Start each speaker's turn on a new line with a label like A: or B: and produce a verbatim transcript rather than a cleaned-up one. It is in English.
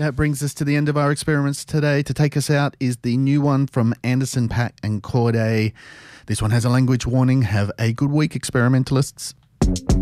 A: that brings us to the end of our experiments today. To take us out is the new one from Anderson, Paak and Corday. This one has a language warning. Have a good week, experimentalists.